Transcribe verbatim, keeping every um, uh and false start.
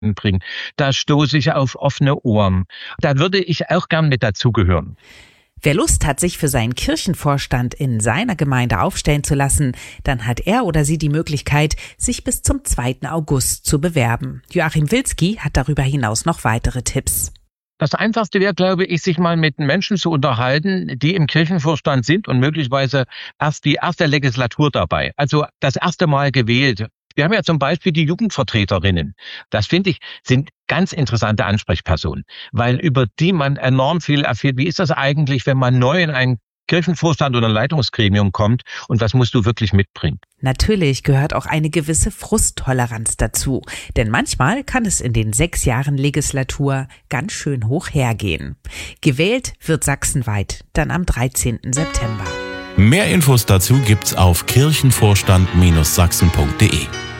bringen. Da stoße ich auf offene Ohren. Da würde ich auch gern mit dazugehören. Wer Lust hat, sich für seinen Kirchenvorstand in seiner Gemeinde aufstellen zu lassen, dann hat er oder sie die Möglichkeit, sich bis zum zweiten August zu bewerben. Joachim Wilski hat darüber hinaus noch weitere Tipps. Das Einfachste wäre, glaube ich, sich mal mit Menschen zu unterhalten, die im Kirchenvorstand sind und möglicherweise erst die erste Legislatur dabei, also das erste Mal gewählt. Wir haben ja zum Beispiel die Jugendvertreterinnen. Das, finde ich, sind ganz interessante Ansprechpersonen, weil über die man enorm viel erfährt. Wie ist das eigentlich, wenn man neu in einen Kirchenvorstand oder ein Leitungsgremium kommt und was musst du wirklich mitbringen? Natürlich gehört auch eine gewisse Frusttoleranz dazu, denn manchmal kann es in den sechs Jahren Legislatur ganz schön hoch hergehen. Gewählt wird sachsenweit dann am dreizehnten September. Mehr Infos dazu gibt's auf kirchenvorstand Bindestrich sachsen punkt de.